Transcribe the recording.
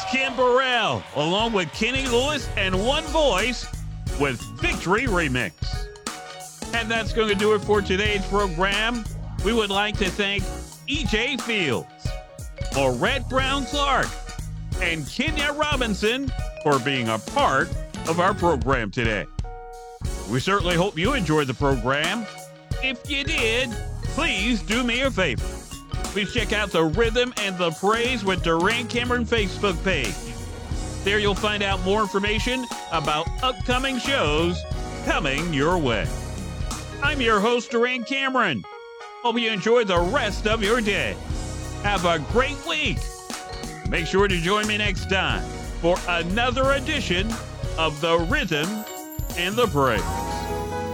Kim Burrell, along with Kenny Lewis and One Voice with Victory Remix. And that's going to do it for today's program. We would like to thank E.J. Fields, Maurette Brown Clark, and Kenya Robinson for being a part of our program today. We certainly hope you enjoyed the program. If you did, please do me a favor. Please check out the Rhythm and the Praise with Duran Cameron Facebook page. There you'll find out more information about upcoming shows coming your way. I'm your host, Duran Cameron. Hope you enjoy the rest of your day. Have a great week. Make sure to join me next time for another edition of the Rhythm and the Praise.